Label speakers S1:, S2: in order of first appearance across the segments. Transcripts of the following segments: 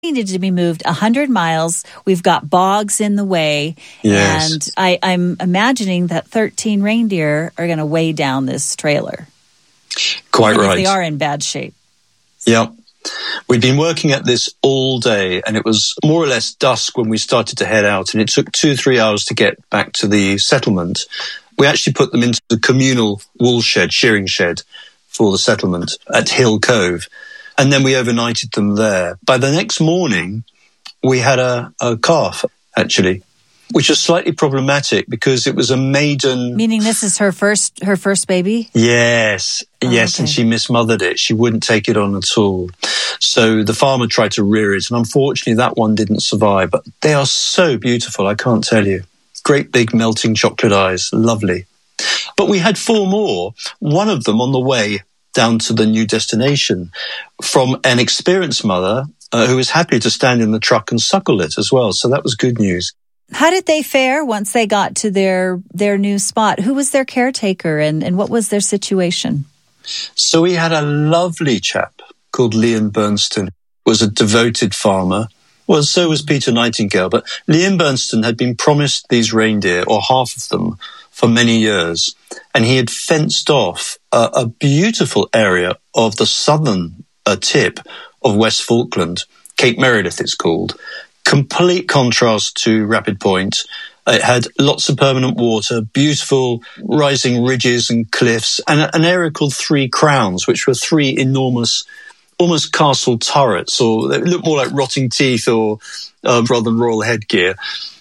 S1: needed to be moved 100 miles. We've got bogs in the way.
S2: Yes.
S1: And I'm imagining that 13 reindeer are going to weigh down this trailer.
S2: Quite
S1: Even
S2: right.
S1: if they are in bad shape.
S2: Yeah. We'd been working at this all day, and it was more or less dusk when we started to head out, and it took 2-3 hours to get back to the settlement. We actually put them into the communal wool shed, shearing shed for the settlement at Hill Cove, and then we overnighted them there. By the next morning, we had a calf, actually, which was slightly problematic because it was a maiden.
S1: Meaning this is her first baby?
S2: Yes, yes,
S1: okay.
S2: And she mismothered it. She wouldn't take it on at all. So the farmer tried to rear it, and unfortunately that one didn't survive. But they are so beautiful, I can't tell you. Great big melting chocolate eyes, lovely. But we had 4 more, one of them on the way down to the new destination from an experienced mother who was happy to stand in the truck and suckle it as well. So that was good news.
S1: How did they fare once they got to their new spot? Who was their caretaker and what was their situation?
S2: So we had a lovely chap called Liam Bernstein, who was a devoted farmer. Well, so was Peter Nightingale. But Liam Bernstein had been promised these reindeer, or half of them, for many years. And he had fenced off a beautiful area of the southern tip of West Falkland, Cape Meredith it's called. Complete contrast to Rapid Point. It had lots of permanent water, beautiful rising ridges and cliffs, and an area called 3 Crowns, which were 3 enormous, almost castle turrets, or they looked more like rotting teeth or rather than royal headgear.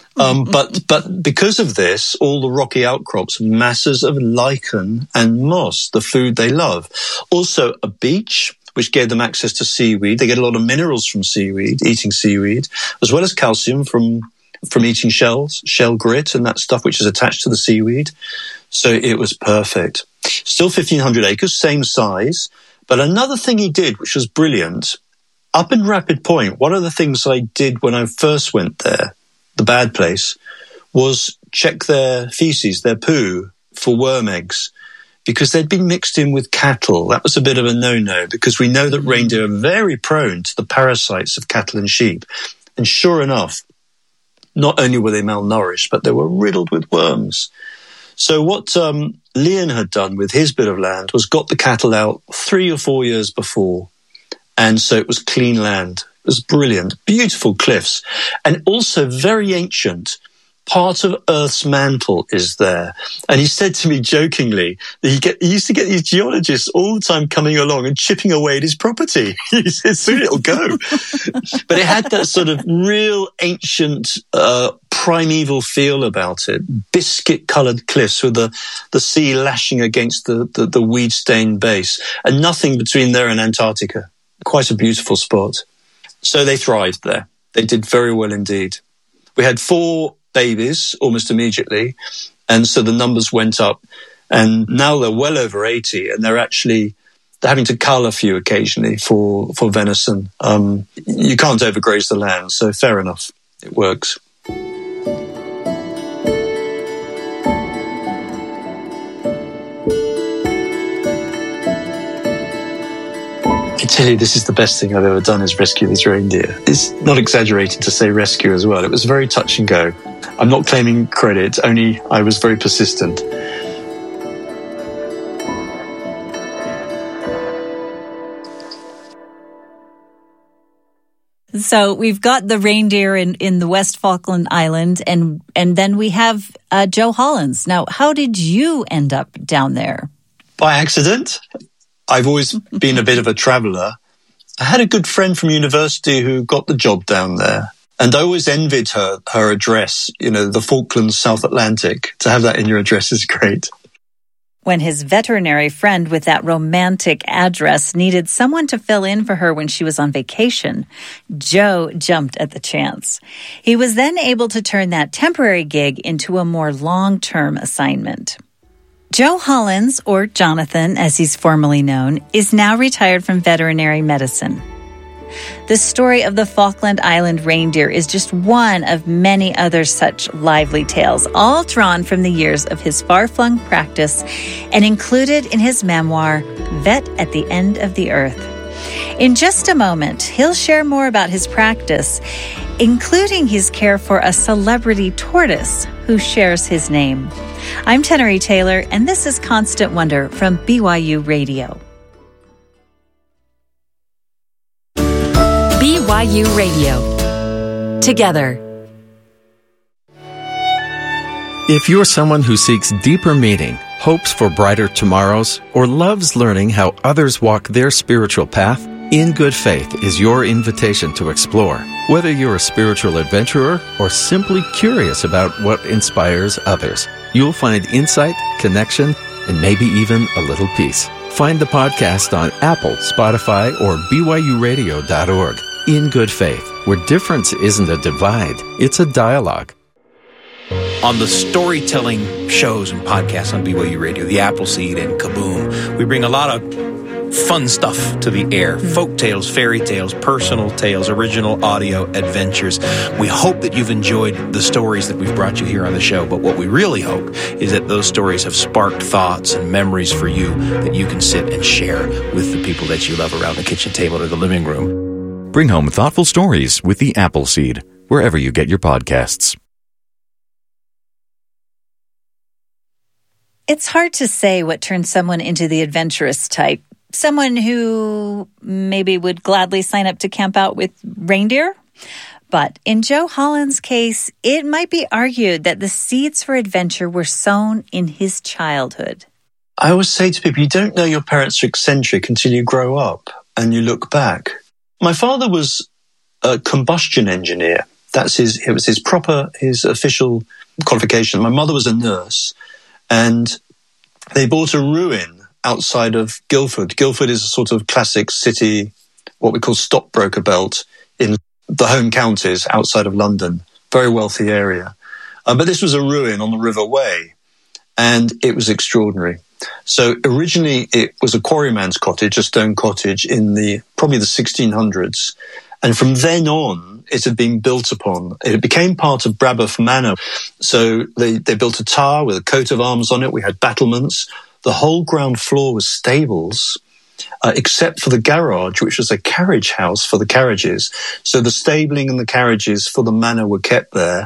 S2: But because of this, all the rocky outcrops, masses of lichen and moss, the food they love. Also a beach, which gave them access to seaweed. They get a lot of minerals from seaweed, eating seaweed, as well as calcium from eating shells, shell grit and that stuff which is attached to the seaweed. So it was perfect. Still 1,500 acres, same size. But another thing he did, which was brilliant, up in Rapid Point, one of the things I did when I first went there, the bad place, was check their feces, their poo, for worm eggs, because they'd been mixed in with cattle. That was a bit of a no-no, because we know that reindeer are very prone to the parasites of cattle and sheep. And sure enough, not only were they malnourished, but they were riddled with worms. So what Liam had done with his bit of land was got the cattle out 3 or 4 years before. And so it was clean land. It was brilliant, beautiful cliffs, and also very ancient. Part of Earth's mantle is there. And he said to me jokingly that he used to get these geologists all the time coming along and chipping away at his property. He said, soon it'll go. But it had that sort of real ancient, primeval feel about it. Biscuit-coloured cliffs with the sea lashing against the weed-stained base, and nothing between there and Antarctica. Quite a beautiful spot. So they thrived there. They did very well indeed. We had 4 babies almost immediately, and so the numbers went up, and now they're well over 80, and they're having to cull a few occasionally for venison. You can't overgraze the land, so fair enough, it works. I tell you, this is the best thing I've ever done, is rescue these reindeer. It's not exaggerating to say rescue as well. It was very touch and go. I'm not claiming credit, only I was very persistent.
S1: So we've got the reindeer in the West Falkland Island, and then we have Joe Hollins. Now, how did you end up down there?
S2: By accident. I've always been a bit of a traveller. I had a good friend from university who got the job down there, and I always envied her address, the Falklands, South Atlantic. To have that in your address is great.
S1: When his veterinary friend with that romantic address needed someone to fill in for her when she was on vacation, Joe jumped at the chance. He was then able to turn that temporary gig into a more long-term assignment. Joe Hollins, or Jonathan as he's formally known, is now retired from veterinary medicine. The story of the Falkland Island reindeer is just one of many other such lively tales, all drawn from the years of his far-flung practice and included in his memoir, Vet at the End of the Earth. In just a moment, he'll share more about his practice, including his care for a celebrity tortoise who shares his name. I'm Tenery Taylor, and this is Constant Wonder from BYU Radio.
S3: BYU Radio. Together.
S4: If you're someone who seeks deeper meaning, hopes for brighter tomorrows, or loves learning how others walk their spiritual path, In Good Faith is your invitation to explore. Whether you're a spiritual adventurer or simply curious about what inspires others, you'll find insight, connection, and maybe even a little peace. Find the podcast on Apple, Spotify, or BYURadio.org. In Good Faith, where difference isn't a divide, it's a dialogue.
S5: On the storytelling shows and podcasts on BYU Radio, the Appleseed and Kaboom, we bring a lot of fun stuff to the air. Folk tales, fairy tales, personal tales, original audio adventures. We hope that you've enjoyed the stories that we've brought you here on the show, but what we really hope is that those stories have sparked thoughts and memories for you that you can sit and share with the people that you love around the kitchen table or the living room.
S6: Bring home thoughtful stories with the Appleseed, wherever you get your podcasts.
S1: It's hard to say what turns someone into the adventurous type. Someone who maybe would gladly sign up to camp out with reindeer. But in Joe Holland's case, it might be argued that the seeds for adventure were sown in his childhood.
S2: I always say to people, you don't know your parents are eccentric until you grow up and you look back. My father was a combustion engineer. It was his official qualification. My mother was a nurse. And they bought a ruin outside of Guildford. Guildford is a sort of classic city, what we call stockbroker belt in the home counties outside of London. Very wealthy area. But this was a ruin on the River Wey, and it was extraordinary. So originally it was a quarryman's cottage, a stone cottage in probably the 1600s. And from then on, it had been built upon. It became part of Braboff Manor. So they built a tower with a coat of arms on it. We had battlements. The whole ground floor was stables, except for the garage, which was a carriage house for the carriages. So the stabling and the carriages for the manor were kept there.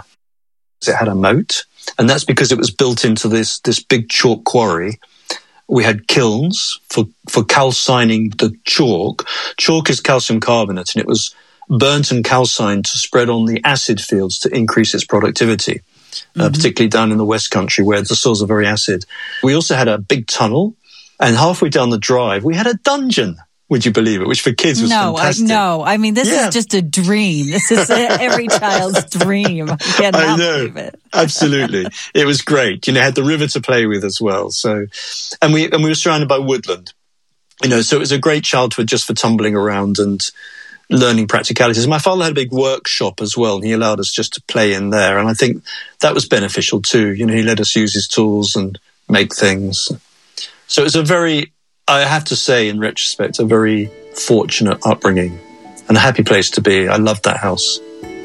S2: It had a moat, and that's because it was built into this big chalk quarry. We had kilns for calcining the chalk. Chalk is calcium carbonate, and it was burnt and calcined to spread on the acid fields to increase its productivity, particularly down in the West Country where the soils are very acid. We also had a big tunnel, and halfway down the drive, we had a dungeon. Would you believe it? Which for kids was fantastic.
S1: I mean, this is just a dream. This is every child's dream. I cannot believe it.
S2: Absolutely. It was great. Had the river to play with as well. So, and we were surrounded by woodland, so it was a great childhood just for tumbling around and learning practicalities. My father had a big workshop as well, and he allowed us just to play in there. And I think that was beneficial too. He let us use his tools and make things. So it was I have to say, in retrospect, a very fortunate upbringing and a happy place to be. I loved that house.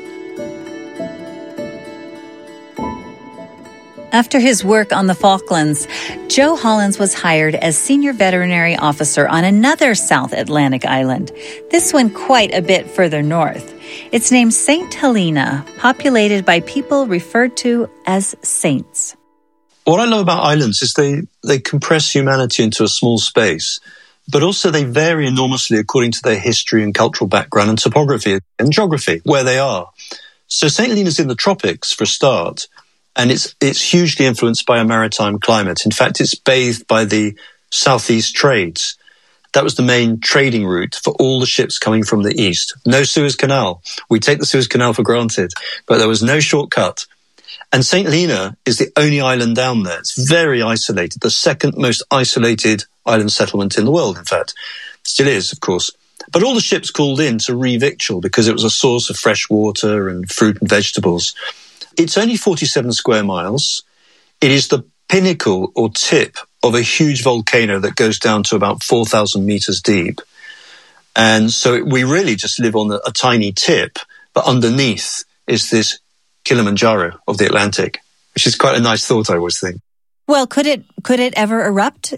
S1: After his work on the Falklands, Joe Hollands was hired as senior veterinary officer on another South Atlantic island, this one quite a bit further north. It's named St. Helena, populated by people referred to as saints.
S2: What I love about islands is they compress humanity into a small space, but also they vary enormously according to their history and cultural background and topography and geography, where they are. So St. Helena's in the tropics, for a start, and it's hugely influenced by a maritime climate. In fact, it's bathed by the southeast trades. That was the main trading route for all the ships coming from the east. No Suez Canal. We take the Suez Canal for granted, but there was no shortcut. And St. Helena is the only island down there. It's very isolated, the second most isolated island settlement in the world, in fact. Still is, of course. But all the ships called in to re-victual because it was a source of fresh water and fruit and vegetables. It's only 47 square miles. It is the pinnacle or tip of a huge volcano that goes down to about 4,000 meters deep. And so we really just live on a tiny tip, but underneath is this Kilimanjaro of the Atlantic, which is quite a nice thought, I always think.
S1: Well, could it ever erupt?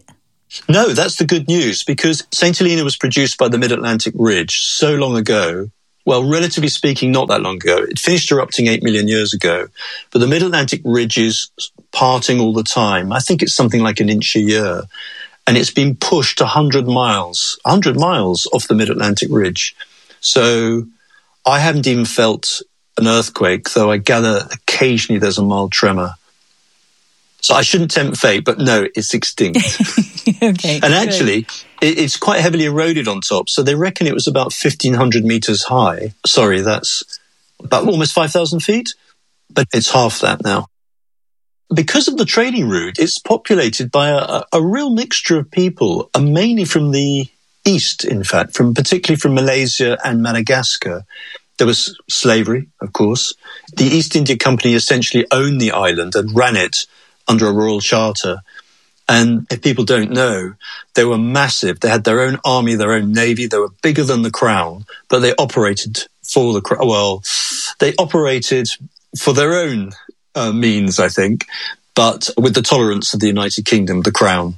S2: No, that's the good news, because St. Helena was produced by the Mid-Atlantic Ridge so long ago. Well, relatively speaking, not that long ago. It finished erupting 8 million years ago. But the Mid-Atlantic Ridge is parting all the time. I think it's something like an inch a year. And it's been pushed 100 miles off the Mid-Atlantic Ridge. So I haven't even felt an earthquake, though I gather occasionally there's a mild tremor. So I shouldn't tempt fate, but no, it's extinct.
S1: Okay.
S2: And actually, it's quite heavily eroded on top. So they reckon it was about 1,500 meters high. Sorry, that's about almost 5,000 feet, but it's half that now. Because of the trading route, it's populated by a real mixture of people, mainly from the east, in fact, particularly from Malaysia and Madagascar. There was slavery, of course. The East India Company essentially owned the island and ran it under a royal charter. And if people don't know, they were massive. They had their own army, their own navy. They were bigger than the crown, but they operated for the crown. Well, they operated for their own means, I think, but with the tolerance of the United Kingdom, the crown.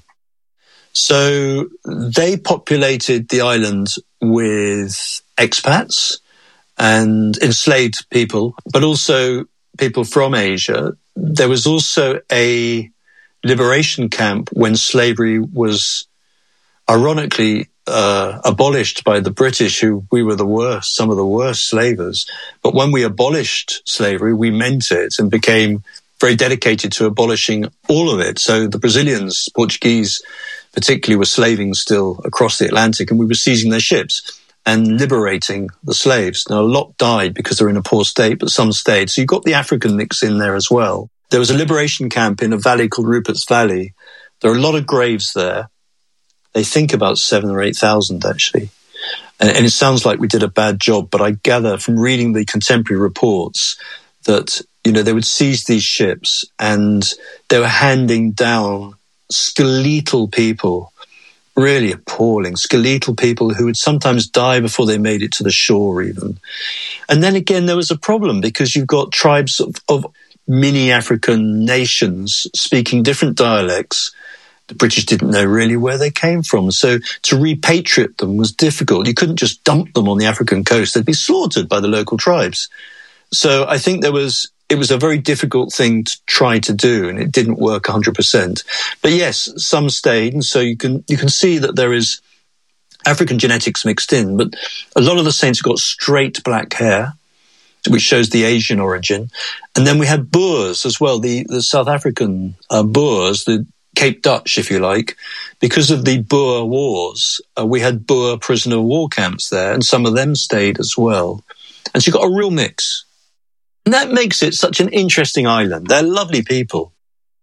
S2: So they populated the island with expats and enslaved people, but also people from Asia. There was also a liberation camp when slavery was ironically abolished by the British, who we were the worst, some of the worst slavers. But when we abolished slavery, we meant it and became very dedicated to abolishing all of it. So the Brazilians, Portuguese particularly, were slaving still across the Atlantic, and we were seizing their ships and liberating the slaves. Now, a lot died because they're in a poor state, but some stayed. So you've got the African mix in there as well. There was a liberation camp in a valley called Rupert's Valley. There are a lot of graves there. They think about 7,000 or 8,000, actually. And it sounds like we did a bad job, but I gather from reading the contemporary reports that, they would seize these ships and they were handing down skeletal people, really appalling, skeletal people who would sometimes die before they made it to the shore even. And then again, there was a problem because you've got tribes of mini African nations speaking different dialects. The British didn't know really where they came from. So to repatriate them was difficult. You couldn't just dump them on the African coast. They'd be slaughtered by the local tribes. So I think it was a very difficult thing to try to do, and it didn't work 100%. But yes, some stayed, and so you can see that there is African genetics mixed in. But a lot of the saints got straight black hair, which shows the Asian origin. And then we had Boers as well, the South African Boers, the Cape Dutch, if you like. Because of the Boer Wars, we had Boer prisoner of war camps there, and some of them stayed as well. And so you got a real mix. And that makes it such an interesting island. They're lovely people.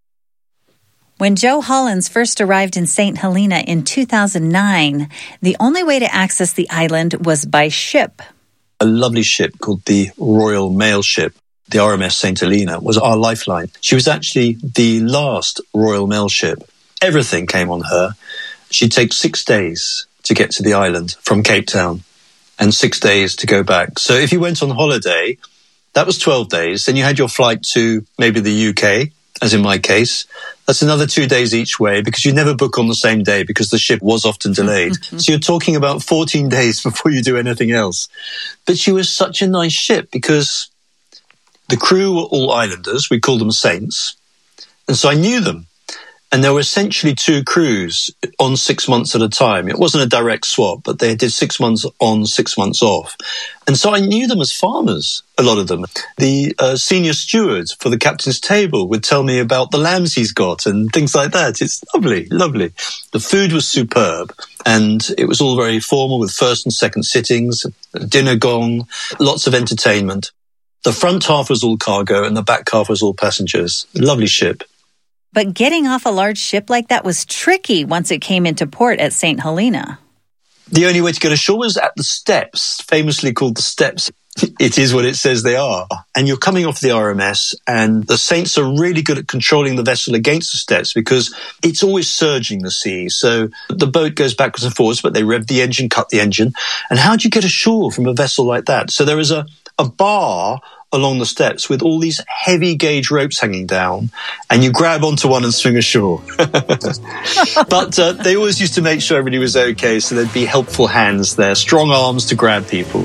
S1: When Joe Hollins first arrived in St. Helena in 2009, the only way to access the island was by ship.
S2: A lovely ship called the Royal Mail Ship, the RMS St. Helena, was our lifeline. She was actually the last Royal Mail ship. Everything came on her. She'd take 6 days to get to the island from Cape Town and 6 days to go back. So if you went on holiday, that was 12 days. Then you had your flight to maybe the UK, as in my case. That's another 2 days each way because you never book on the same day because the ship was often delayed. So you're talking about 14 days before you do anything else. But she was such a nice ship because the crew were all islanders. We called them saints. And so I knew them. And there were essentially 2 crews on 6 months at a time. It wasn't a direct swap, but they did 6 months on, 6 months off. And so I knew them as farmers, a lot of them. The senior steward for the captain's table would tell me about the lambs he's got and things like that. It's lovely, lovely. The food was superb, and it was all very formal with first and second sittings, dinner gong, lots of entertainment. The front half was all cargo and the back half was all passengers. Lovely ship.
S1: But getting off a large ship like that was tricky once it came into port at St. Helena.
S2: The only way to get ashore was at the steps, famously called the steps. It is what it says they are. And you're coming off the RMS, and the saints are really good at controlling the vessel against the steps because it's always surging the sea. So the boat goes backwards and forwards, but they rev the engine, cut the engine. And how do you get ashore from a vessel like that? So there is a a bar along the steps with all these heavy gauge ropes hanging down, and you grab onto one and swing ashore. But they always used to make sure everybody was okay, so there'd be helpful hands there, strong arms to grab people.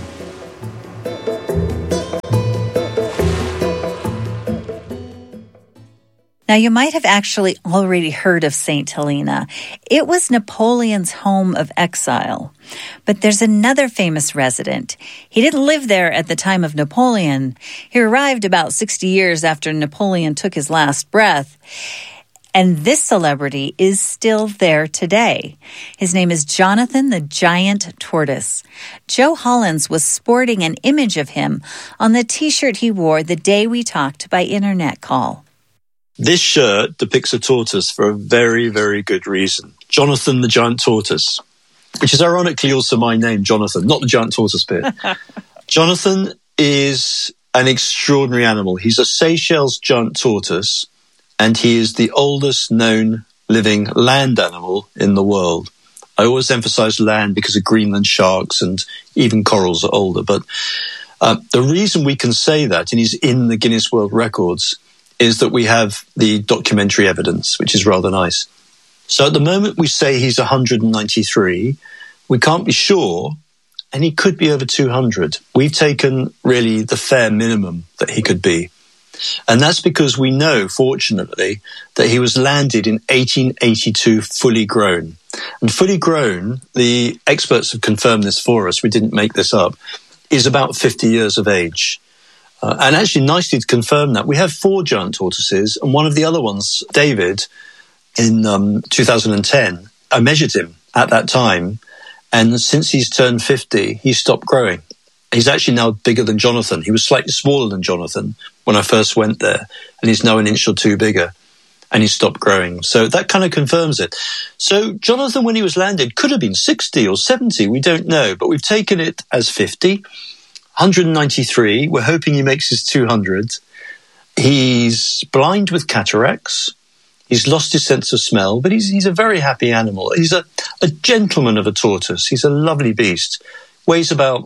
S1: Now, you might have actually already heard of St. Helena. It was Napoleon's home of exile. But there's another famous resident. He didn't live there at the time of Napoleon. He arrived about 60 years after Napoleon took his last breath. And this celebrity is still there today. His name is Jonathan the Giant Tortoise. Joe Hollins was sporting an image of him on the T-shirt he wore the day we talked by internet call.
S2: This shirt depicts a tortoise for a very, very good reason. Jonathan the Giant Tortoise, which is ironically also my name, Jonathan, not the giant tortoise bit. Jonathan is an extraordinary animal. He's a Seychelles giant tortoise, and he is the oldest known living land animal in the world. I always emphasize land because of Greenland sharks and even corals are older. But the reason we can say that, and he's in the Guinness World Records, is that we have the documentary evidence, which is rather nice. So at the moment we say he's 193. We can't be sure, and he could be over 200. We've taken really the fair minimum that he could be. And that's because we know, fortunately, that he was landed in 1882 fully grown. And fully grown, the experts have confirmed this for us, we didn't make this up, is about 50 years of age. And actually, nicely to confirm that, we have 4 giant tortoises, and one of the other ones, David, in 2010, I measured him at that time, and since he's turned 50, he's stopped growing. He's actually now bigger than Jonathan. He was slightly smaller than Jonathan when I first went there, and he's now an inch or 2 bigger, and he's stopped growing. So that kind of confirms it. So Jonathan, when he was landed, could have been 60 or 70, we don't know, but we've taken it as 50. 193, we're hoping he makes his 200. He's blind with cataracts. He's lost his sense of smell, but he's a very happy animal. He's a gentleman of a tortoise. He's a lovely beast. Weighs about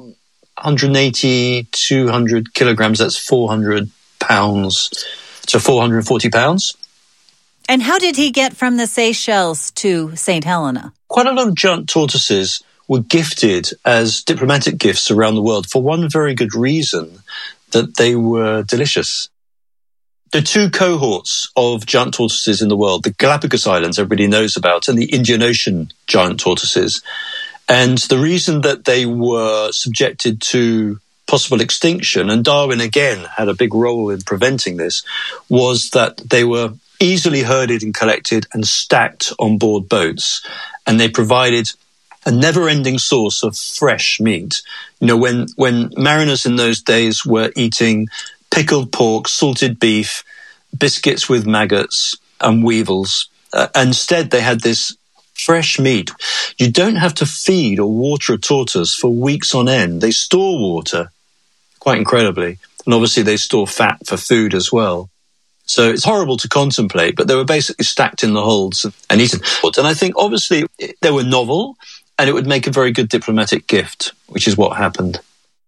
S2: 180, 200 kilograms. That's 400 pounds to 440 pounds.
S1: And how did he get from the Seychelles to St. Helena?
S2: Quite a lot of giant tortoises were gifted as diplomatic gifts around the world for one very good reason, that they were delicious. There are 2 cohorts of giant tortoises in the world, the Galapagos Islands everybody knows about, and the Indian Ocean giant tortoises. And the reason that they were subjected to possible extinction, and Darwin again had a big role in preventing this, was that they were easily herded and collected and stacked on board boats, and they provided a never-ending source of fresh meat. You know, when mariners in those days were eating pickled pork, salted beef, biscuits with maggots and weevils, instead they had this fresh meat. You don't have to feed or water a tortoise for weeks on end. They store water, quite incredibly, and obviously they store fat for food as well. So it's horrible to contemplate, but they were basically stacked in the holds and eaten. And I think obviously they were novel, and it would make a very good diplomatic gift, which is what happened.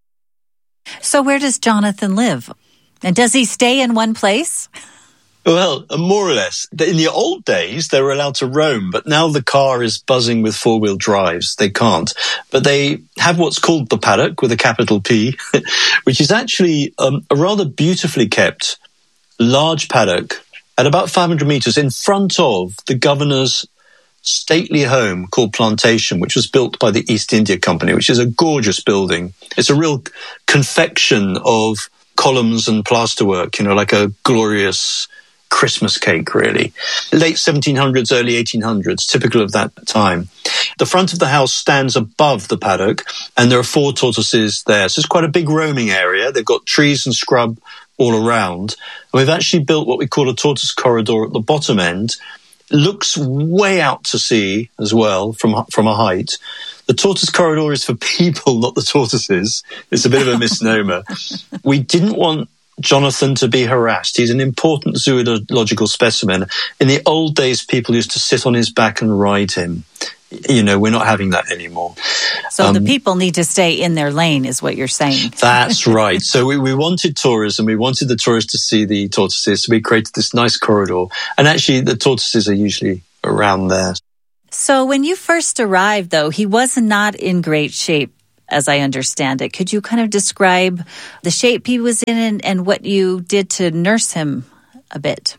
S1: So where does Jonathan live? And does he stay in one place?
S2: Well, more or less. In the old days, they were allowed to roam, but now the car is buzzing with 4-wheel drives. They can't. But they have what's called the paddock, with a capital P, which is actually a rather beautifully kept large paddock at about 500 meters in front of the governor's stately home called Plantation, which was built by the East India Company, which is a gorgeous building. It's a real confection of columns and plasterwork, you know, like a glorious Christmas cake, really. Late 1700s, early 1800s, typical of that time. The front of the house stands above the paddock, and there are 4 tortoises there. So it's quite a big roaming area. They've got trees and scrub all around. And we've actually built what we call a tortoise corridor at the bottom end. It looks way out to sea as well from a height. The tortoise corridor is for people, not the tortoises. It's a bit of a misnomer. We didn't want Jonathan to be harassed. He's an important zoological specimen. In the old days, people used to sit on his back and ride him. we're not having that anymore.
S1: So the people need to stay in their lane, is what you're saying.
S2: That's right. So we wanted tourism. We wanted the tourists to see the tortoises. So we created this nice corridor. And actually, the tortoises are usually around there.
S1: So when you first arrived, though, he was not in great shape, as I understand it. Could you kind of describe the shape he was in and what you did to nurse him a bit?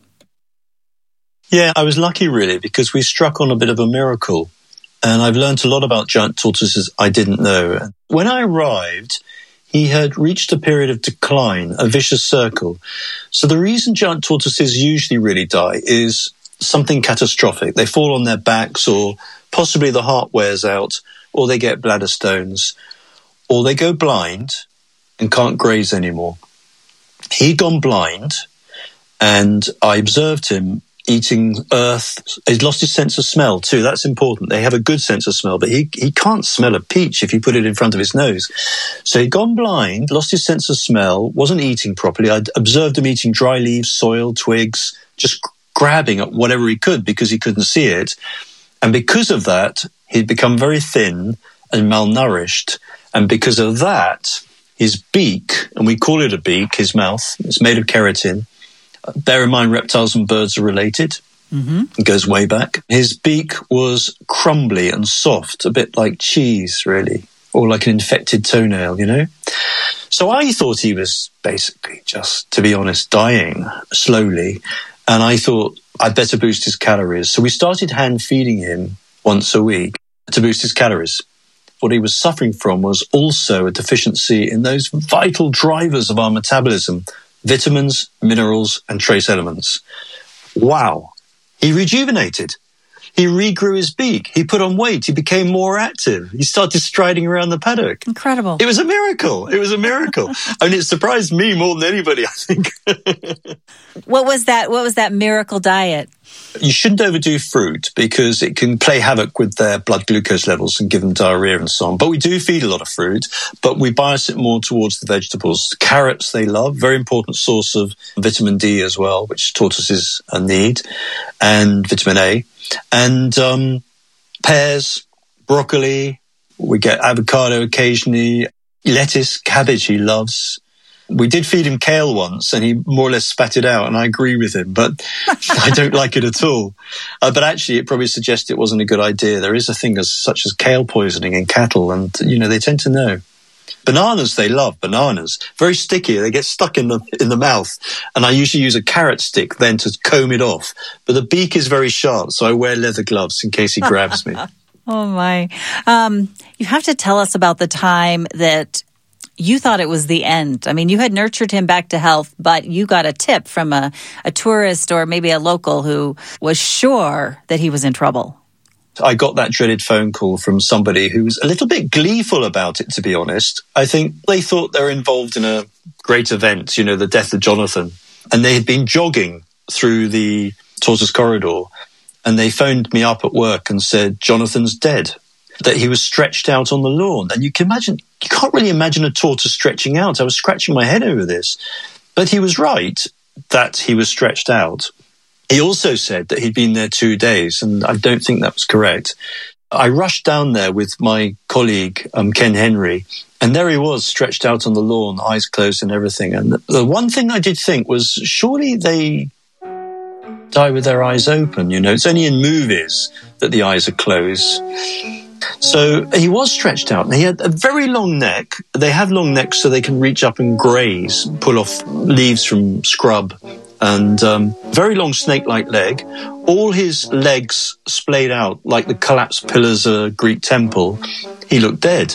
S2: Yeah, I was lucky, really, because we struck on a bit of a miracle. And I've learned a lot about giant tortoises I didn't know. When I arrived, he had reached a period of decline, a vicious circle. So the reason giant tortoises usually really die is something catastrophic. They fall on their backs, or possibly the heart wears out, or they get bladder stones, or they go blind and can't graze anymore. He'd gone blind, and I observed him eating earth. He's lost his sense of smell too. That's important. They have a good sense of smell, but he can't smell a peach if you put it in front of his nose. So he'd gone blind, lost his sense of smell, wasn't eating properly. I'd observed him eating dry leaves, soil, twigs, just grabbing at whatever he could because he couldn't see it. And because of that, he'd become very thin and malnourished. And because of that, his beak, and we call it a beak, his mouth, it's made of keratin. Bear in mind, reptiles and birds are related. Mm-hmm. It goes way back. His beak was crumbly and soft, a bit like cheese, really, or like an infected toenail, So I thought he was basically just, to be honest, dying slowly. And I thought I'd better boost his calories. So we started hand feeding him once a week to boost his calories. What he was suffering from was also a deficiency in those vital drivers of our metabolism: vitamins, minerals, and trace elements. Wow. He rejuvenated. He regrew his beak. He put on weight. He became more active. He started striding around the paddock.
S1: Incredible.
S2: It was a miracle. It was a miracle. I mean, it surprised me more than anybody, I think.
S1: What was that miracle diet?
S2: You shouldn't overdo fruit because it can play havoc with their blood glucose levels and give them diarrhea and so on. But we do feed a lot of fruit, but we bias it more towards the vegetables. Carrots they love, very important source of vitamin D as well, which tortoises need, and vitamin A. And pears, broccoli, we get avocado occasionally, lettuce, cabbage he loves. We did feed him kale once and he more or less spat it out, and I agree with him, but I don't like it at all. But actually it probably suggests it wasn't a good idea. There is a thing such as kale poisoning in cattle, and they tend to know. Bananas, they love bananas. Very sticky. They get stuck in the mouth. And I usually use a carrot stick then to comb it off. But the beak is very sharp, so I wear leather gloves in case he grabs me.
S1: Oh, my. You have to tell us about the time that you thought it was the end. I mean, you had nurtured him back to health, but you got a tip from a tourist or maybe a local who was sure that he was in trouble.
S2: I got that dreaded phone call from somebody who was a little bit gleeful about it, to be honest. I think they thought they were involved in a great event, the death of Jonathan. And they had been jogging through the tortoise corridor, and they phoned me up at work and said, Jonathan's dead, that he was stretched out on the lawn. And you can't really imagine a tortoise stretching out. I was scratching my head over this. But he was right that he was stretched out. He also said that he'd been there 2 days, and I don't think that was correct. I rushed down there with my colleague, Ken Henry, and there he was, stretched out on the lawn, eyes closed and everything. And the one thing I did think was, surely they die with their eyes open, It's only in movies that the eyes are closed. So he was stretched out, and he had a very long neck. They have long necks so they can reach up and graze, pull off leaves from scrub, and very long snake-like leg. All his legs splayed out like the collapsed pillars of a Greek temple. He looked dead.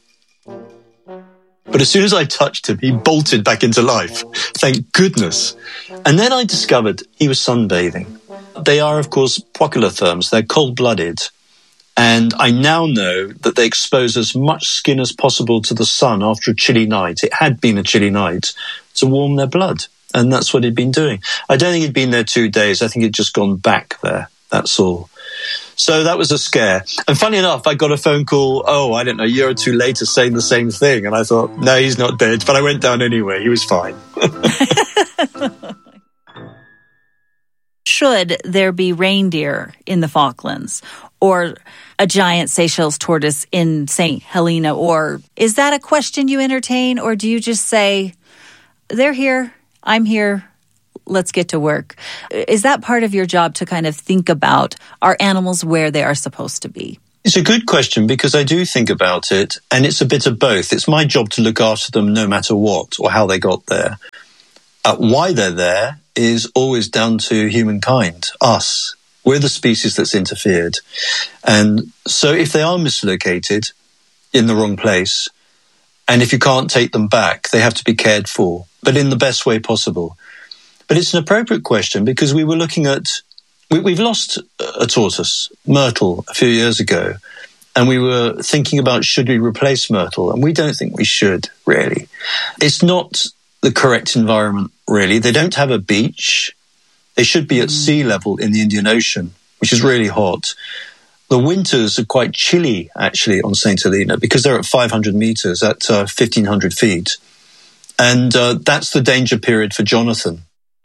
S2: But as soon as I touched him, he bolted back into life. Thank goodness. And then I discovered he was sunbathing. They are, of course, poikilotherms. They're cold-blooded. And I now know that they expose as much skin as possible to the sun after a chilly night. It had been a chilly night to warm their blood. And that's what he'd been doing. I don't think he'd been there 2 days. I think he'd just gone back there. That's all. So that was a scare. And funny enough, I got a phone call, a year or two later saying the same thing. And I thought, no, he's not dead. But I went down anyway. He was fine.
S1: should there be reindeer in the Falklands or a giant Seychelles tortoise in St. Helena? Or is that a question you entertain, or do you just say, they're here, I'm here, let's get to work? Is that part of your job to kind of think about, are animals where they are supposed to be?
S2: It's a good question because I do think about it, and it's a bit of both. It's my job to look after them no matter what or how they got there. Why they're there is always down to humankind, us. We're the species that's interfered. And so if they are mislocated in the wrong place, and if you can't take them back, they have to be cared for, but in the best way possible. But it's an appropriate question because we were looking at, we've lost a tortoise, Myrtle, a few years ago, and we were thinking about should we replace Myrtle, and we don't think we should, really. It's not the correct environment, really. They don't have a beach. They should be at sea level in the Indian Ocean, which is really hot. The winters are quite chilly, actually, on St. Helena because they're at 500 meters, at 1,500 feet. And that's the danger period for Jonathan.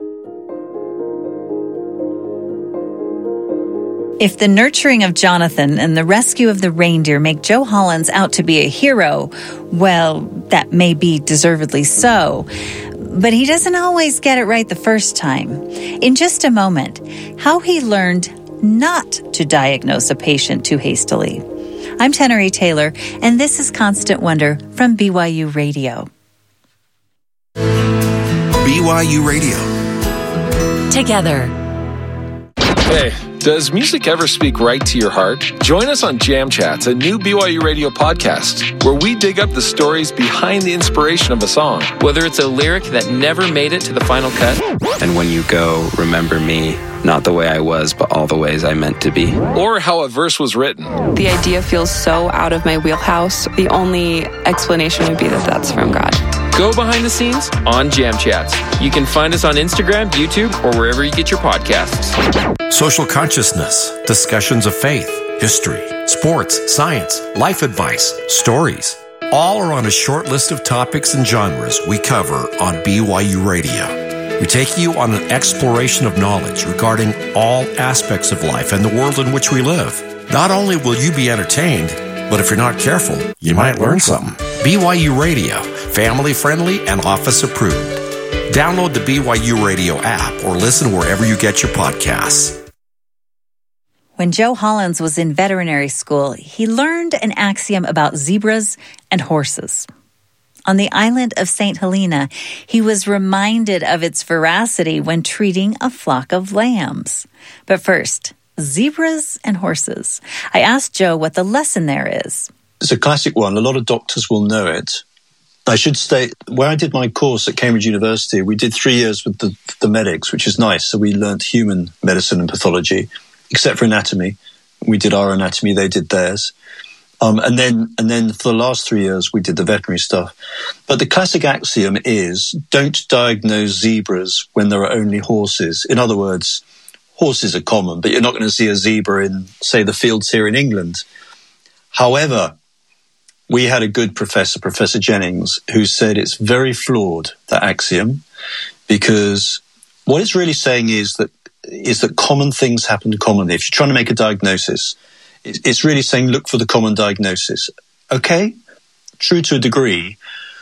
S1: If the nurturing of Jonathan and the rescue of the reindeer make Joe Hollins out to be a hero, well, that may be deservedly so. But he doesn't always get it right the first time. In just a moment, how he learned not to diagnose a patient too hastily. I'm Tenery Taylor, and this is Constant Wonder from BYU Radio.
S7: BYU Radio.
S3: Together.
S8: Hey, does music ever speak right to your heart? Join us on Jam Chats, a new BYU Radio podcast, where we dig up the stories behind the inspiration of a song.
S9: Whether it's a lyric that never made it to the final cut,
S10: and when you go, remember me, not the way I was, but all the ways I meant to be.
S8: Or how a verse was written.
S11: The idea feels so out of my wheelhouse. The only explanation would be that that's from God.
S9: Go behind the scenes on Jam Chats. You can find us on Instagram, YouTube, or wherever you get your podcasts.
S7: Social consciousness, discussions of faith, history, sports, science, life advice, stories. All are on a short list of topics and genres we cover on BYU Radio. We take you on an exploration of knowledge regarding all aspects of life and the world in which we live. Not only will you be entertained, but if you're not careful, you might learn something. BYU Radio, family friendly and office approved. Download the BYU Radio app or listen wherever you get your podcasts.
S1: When Joe Hollins was in veterinary school, he learned an axiom about zebras and horses. On the island of St. Helena, he was reminded of its veracity when treating a flock of lambs. But first, zebras and horses. I asked Joe what the lesson there is.
S2: It's a classic one. A lot of doctors will know it. I should state, where I did my course at Cambridge University, we did 3 years with the medics, which is nice. So we learnt human medicine and pathology, except for anatomy. We did our anatomy, they did theirs. And then for the last 3 years, we did the veterinary stuff. But the classic axiom is, don't diagnose zebras when there are only horses. In other words, horses are common, but you're not going to see a zebra in, say, the fields here in England. However, we had a good professor, Professor Jennings, who said it's very flawed, that axiom, because what it's really saying is that common things happen commonly. If you're trying to make a diagnosis, it's really saying look for the common diagnosis. Okay, true to a degree.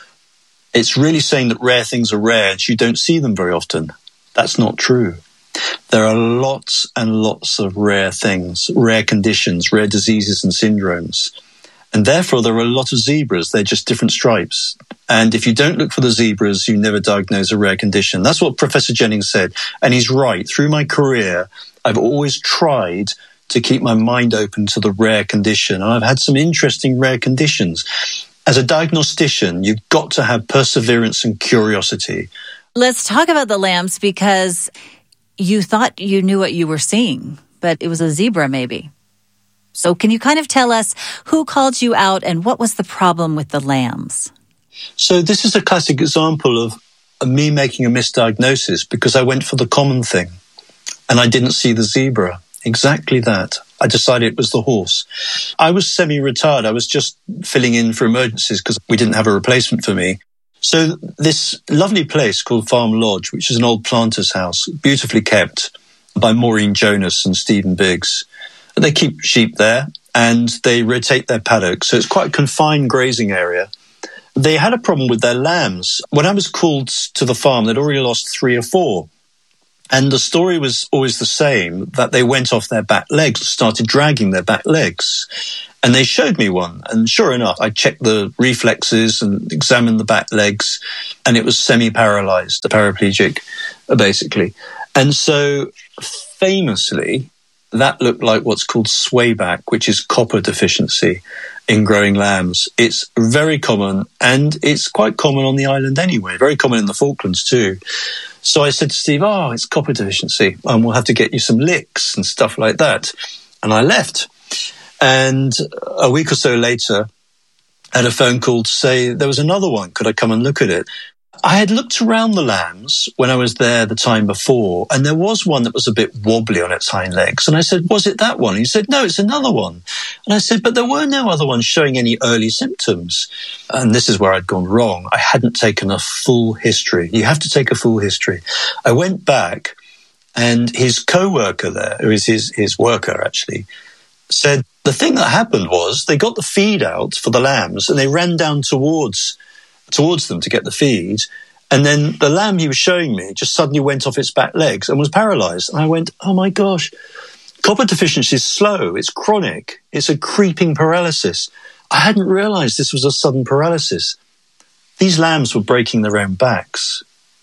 S2: It's really saying that rare things are rare and you don't see them very often. That's not true. There are lots and lots of rare things, rare conditions, rare diseases and syndromes. And therefore, there are a lot of zebras. They're just different stripes. And if you don't look for the zebras, you never diagnose a rare condition. That's what Professor Jennings said. And he's right. Through my career, I've always tried to keep my mind open to the rare condition. And I've had some interesting rare conditions. As a diagnostician, you've got to have perseverance and curiosity.
S1: Let's talk about the lambs, because you thought you knew what you were seeing, but it was a zebra maybe. So can you kind of tell us who called you out and what was the problem with the lambs?
S2: So this is a classic example of me making a misdiagnosis because I went for the common thing and I didn't see the zebra. Exactly that. I decided it was the horse. I was semi-retired. I was just filling in for emergencies because we didn't have a replacement for me. So this lovely place called Farm Lodge, which is an old planter's house, beautifully kept, by Maureen Jonas and Stephen Biggs. They keep sheep there and they rotate their paddocks. So it's quite a confined grazing area. They had a problem with their lambs. When I was called to the farm, they'd already lost 3 or 4. And the story was always the same, that they went off their back legs and started dragging their back legs. And they showed me one. And sure enough, I checked the reflexes and examined the back legs, and it was semi-paralyzed, paraplegic, basically. And so famously, that looked like what's called swayback, which is copper deficiency in growing lambs. It's very common, and it's quite common on the island anyway, very common in the Falklands too. So I said to Steve, it's copper deficiency, and we'll have to get you some licks and stuff like that. And I left. And a week or so later, I had a phone call to say there was another one. Could I come and look at it? I had looked around the lambs when I was there the time before, and there was one that was a bit wobbly on its hind legs. And I said, was it that one? And he said, no, it's another one. And I said, but there were no other ones showing any early symptoms. And this is where I'd gone wrong. I hadn't taken a full history. You have to take a full history. I went back, and his co-worker there, who is his worker actually, said the thing that happened was they got the feed out for the lambs and they ran down towards them to get the feed. And then the lamb he was showing me just suddenly went off its back legs and was paralyzed. And I went, oh my gosh, copper deficiency is slow. It's chronic. It's a creeping paralysis. I hadn't realized this was a sudden paralysis. These lambs were breaking their own backs.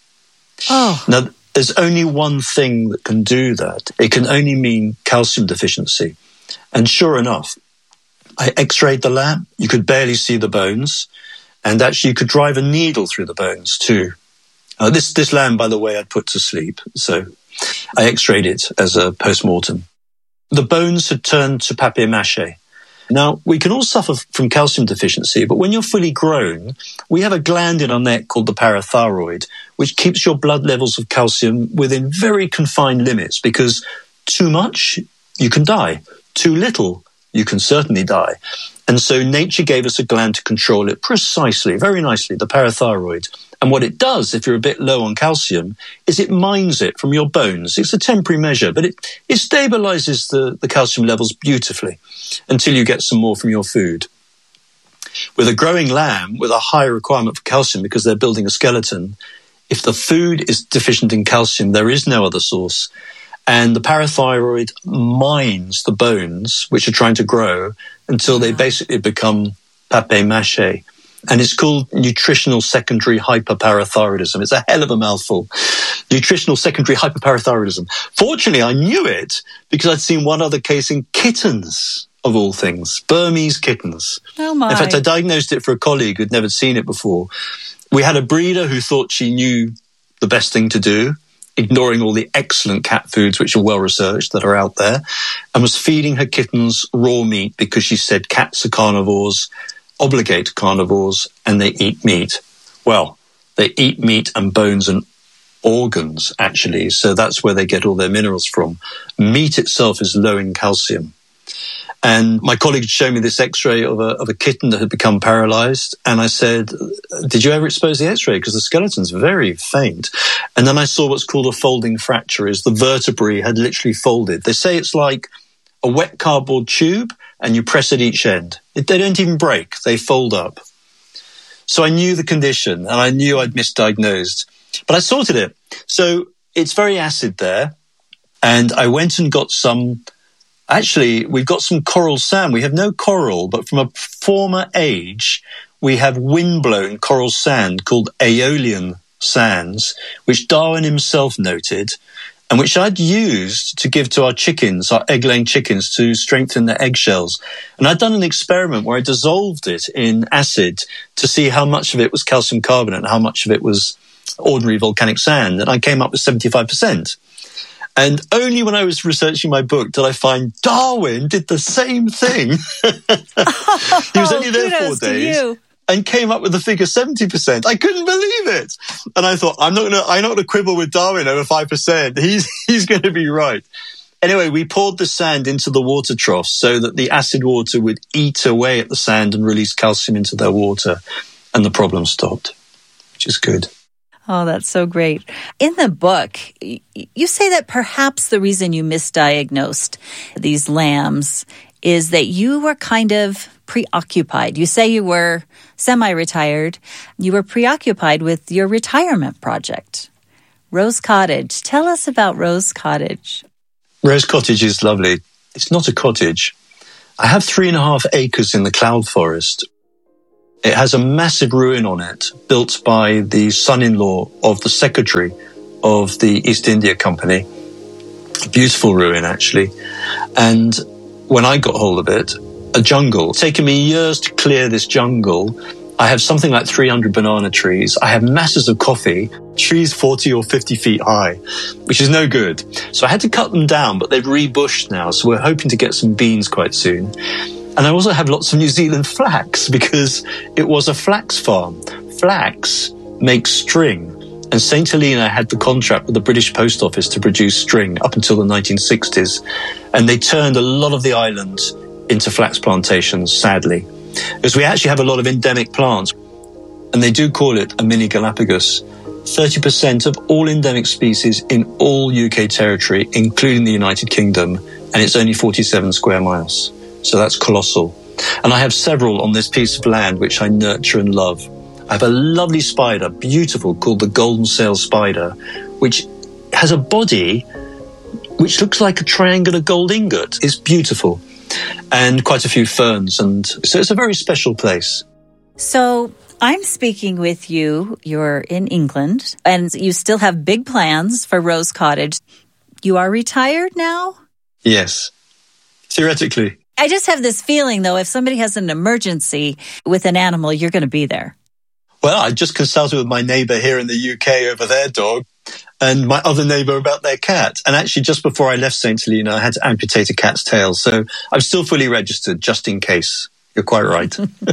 S1: Oh.
S2: Now, there's only one thing that can do that. It can only mean calcium deficiency. And sure enough, I x-rayed the lamb. You could barely see the bones. And actually, you could drive a needle through the bones too. This lamb, by the way, I'd put to sleep. So I x-rayed it as a post-mortem. The bones had turned to papier-mâché. Now, we can all suffer from calcium deficiency, but when you're fully grown, we have a gland in our neck called the parathyroid, which keeps your blood levels of calcium within very confined limits, because too much, you can die. Too little, you can certainly die. And so nature gave us a gland to control it precisely, very nicely, the parathyroid. And what it does, if you're a bit low on calcium, is it mines it from your bones. It's a temporary measure, but it stabilizes the calcium levels beautifully until you get some more from your food. With a growing lamb with a high requirement for calcium because they're building a skeleton, if the food is deficient in calcium, there is no other source. And the parathyroid mines the bones, which are trying to grow, until they basically become papier-mâché. And it's called nutritional secondary hyperparathyroidism. It's a hell of a mouthful. Nutritional secondary hyperparathyroidism. Fortunately, I knew it because I'd seen one other case in kittens, of all things, Burmese kittens.
S1: Oh my.
S2: In fact, I diagnosed it for a colleague who'd never seen it before. We had a breeder who thought she knew the best thing to do, ignoring all the excellent cat foods which are well researched that are out there, and was feeding her kittens raw meat because she said cats are carnivores, obligate carnivores, and they eat meat. Well, they eat meat and bones and organs, actually, so that's where they get all their minerals from. Meat itself is low in calcium. And my colleague showed me this x-ray of a kitten that had become paralyzed. And I said, did you ever expose the x-ray? Because the skeleton's very faint. And then I saw what's called a folding fracture, is the vertebrae had literally folded. They say it's like a wet cardboard tube and you press at each end. They don't even break. They fold up. So I knew the condition and I knew I'd misdiagnosed. But I sorted it. So it's very acid there. And I went and got some... Actually, we've got some coral sand. We have no coral, but from a former age, we have windblown coral sand called Aeolian sands, which Darwin himself noted, and which I'd used to give to our chickens, our egg-laying chickens, to strengthen their eggshells. And I'd done an experiment where I dissolved it in acid to see how much of it was calcium carbonate and how much of it was ordinary volcanic sand, and I came up with 75%. And only when I was researching my book did I find Darwin did the same thing. He was only there 4 days and came up with the figure 70%. I couldn't believe it. And I thought, I'm not going to quibble with Darwin over 5%. He's going to be right. Anyway, we poured the sand into the water troughs so that the acid water would eat away at the sand and release calcium into their water. And the problem stopped, which is good.
S1: Oh, that's so great. In the book, you say that perhaps the reason you misdiagnosed these lambs is that you were kind of preoccupied. You say you were semi-retired. You were preoccupied with your retirement project, Rose Cottage. Tell us about Rose Cottage.
S2: Rose Cottage is lovely. It's not a cottage. I have 3.5 acres in the cloud forest. It has a massive ruin on it, built by the son-in-law of the secretary of the East India Company. A beautiful ruin, actually. And when I got hold of it, a jungle. It's taken me years to clear this jungle. I have something like 300 banana trees. I have masses of coffee, trees 40 or 50 feet high, which is no good. So I had to cut them down, but they've rebushed now. So we're hoping to get some beans quite soon. And I also have lots of New Zealand flax because it was a flax farm. Flax makes string. And St. Helena had the contract with the British Post Office to produce string up until the 1960s. And they turned a lot of the island into flax plantations, sadly. Because we actually have a lot of endemic plants. And they do call it a mini Galapagos. 30% of all endemic species in all UK territory, including the United Kingdom. And it's only 47 square miles. So that's colossal. And I have several on this piece of land which I nurture and love. I have a lovely spider, beautiful, called the golden sail spider, which has a body which looks like a triangular gold ingot. It's beautiful. And quite a few ferns. And so it's a very special place.
S1: So I'm speaking with you. You're in England, and you still have big plans for Rose Cottage. You are retired now?
S2: Yes, theoretically.
S1: I just have this feeling, though, if somebody has an emergency with an animal, you're going to be there.
S2: Well, I just consulted with my neighbour here in the UK over their dog and my other neighbour about their cat. And actually, just before I left St. Helena, I had to amputate a cat's tail. So I'm still fully registered, just in case. You're quite right.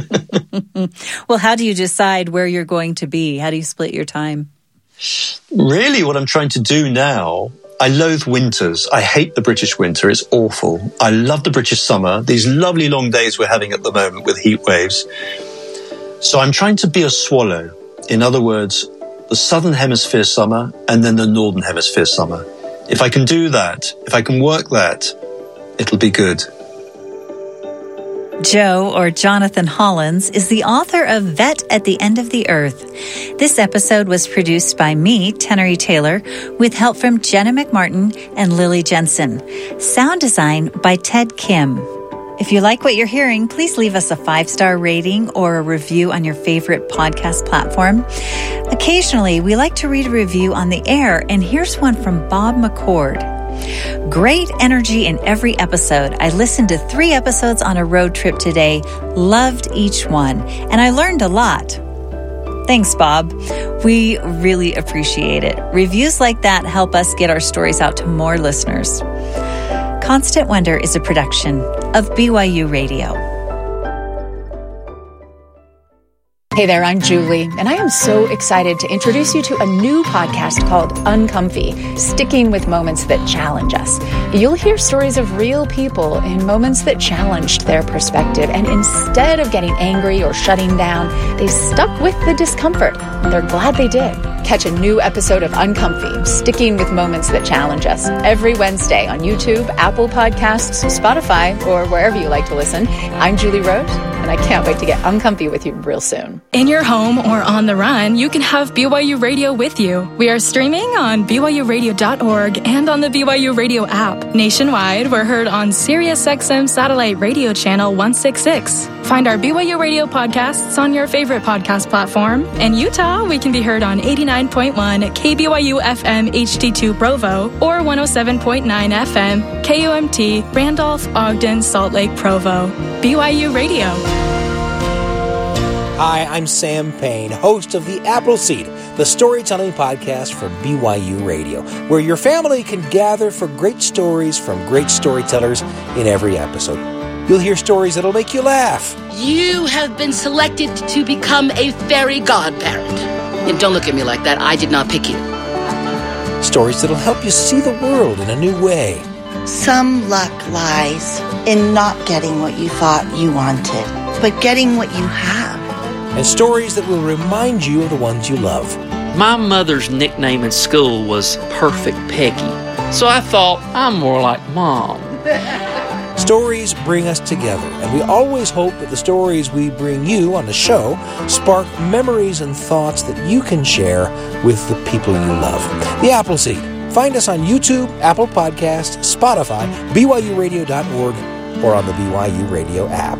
S1: Well, how do you decide where you're going to be? How do you split your time?
S2: Really, what I'm trying to do now, I loathe winters. I hate the British winter. It's awful. I love the British summer, these lovely long days we're having at the moment with heat waves. So I'm trying to be a swallow. In other words, the Southern Hemisphere summer and then the Northern Hemisphere summer. If I can do that, if I can work that, it'll be good.
S1: Joe, or Jonathan Hollins, is the author of Vet at the End of the Earth. This episode was produced by me, Tenery Taylor, with help from Jenna McMartin and Lily Jensen. Sound design by Ted Kim. If you like what you're hearing, please leave us a 5-star rating or a review on your favorite podcast platform. Occasionally, we like to read a review on the air, and here's one from Bob McCord. Great energy in every episode. I listened to 3 episodes on a road trip today. Loved each one, and I learned a lot. Thanks, Bob. We really appreciate it. Reviews like that help us get our stories out to more listeners. Constant Wonder is a production of BYU Radio.
S12: Hey there, I'm Julie, and I am so excited to introduce you to a new podcast called Uncomfy, Sticking with Moments That Challenge Us. You'll hear stories of real people in moments that challenged their perspective, and instead of getting angry or shutting down, they stuck with the discomfort, and they're glad they did. Catch a new episode of Uncomfy, Sticking with Moments That Challenge Us, every Wednesday on YouTube, Apple Podcasts, Spotify, or wherever you like to listen. I'm Julie Rose, and I can't wait to get uncomfy with you real soon.
S13: In your home or on the run, you can have BYU Radio with you. We are streaming on BYURadio.org and on the BYU Radio app. Nationwide, we're heard on SiriusXM Satellite Radio Channel 166. Find our BYU Radio podcasts on your favorite podcast platform. In Utah, we can be heard on 89.1 KBYU FM HD2 Provo or 107.9 FM KUMT Randolph, Ogden, Salt Lake, Provo. BYU Radio.
S5: Hi, I'm Sam Payne, host of The Appleseed, the storytelling podcast from BYU Radio, where your family can gather for great stories from great storytellers in every episode. You'll hear stories that'll make you laugh.
S14: You have been selected to become a fairy godparent. And don't look at me like that. I did not pick you.
S5: Stories that'll help you see the world in a new way.
S15: Some luck lies in not getting what you thought you wanted, but getting what you have.
S5: And stories that will remind you of the ones you love.
S16: My mother's nickname in school was Perfect Peggy, so I thought I'm more like Mom.
S17: Stories bring us together, and we always hope that the stories we bring you on the show spark memories and thoughts that you can share with the people you love. The Appleseed. Find us on YouTube, Apple Podcasts, Spotify, BYURadio.org, or on the BYU Radio app.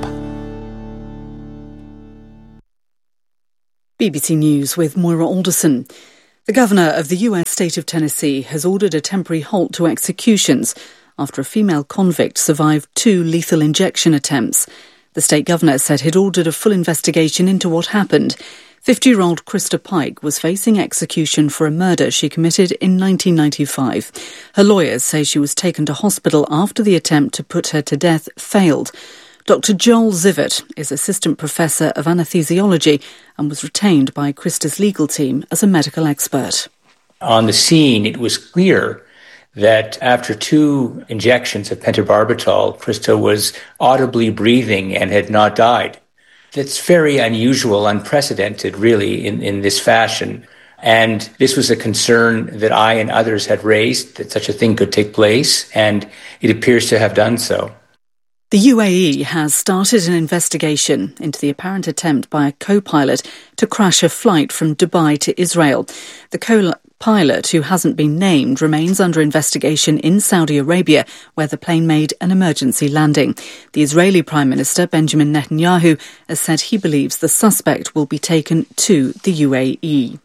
S18: BBC News with Moira Alderson. The governor of the US state of Tennessee has ordered a temporary halt to executions after a female convict survived 2 lethal injection attempts. The state governor said he'd ordered a full investigation into what happened. 50-year-old Krista Pike was facing execution for a murder she committed in 1995. Her lawyers say she was taken to hospital after the attempt to put her to death failed. Dr. Joel Zivert is assistant professor of anesthesiology and was retained by Krista's legal team as a medical expert.
S19: On the scene, it was clear that after 2 injections of pentobarbital, Krista was audibly breathing and had not died. That's very unusual, unprecedented, really, in this fashion. And this was a concern that I and others had raised, that such a thing could take place, and it appears to have done so.
S18: The UAE has started an investigation into the apparent attempt by a co-pilot to crash a flight from Dubai to Israel. The co-pilot, who hasn't been named, remains under investigation in Saudi Arabia, where the plane made an emergency landing. The Israeli Prime Minister, Benjamin Netanyahu, has said he believes the suspect will be taken to the UAE.